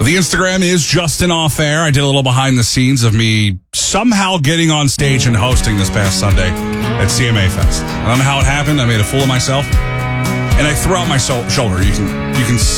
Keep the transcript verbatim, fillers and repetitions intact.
The Instagram is Justin Off Air. I did a little behind the scenes of me somehow getting on stage and hosting this past Sunday at C M A Fest. I don't know how it happened. I made a fool of myself. And I threw out my so- shoulder. You can, you can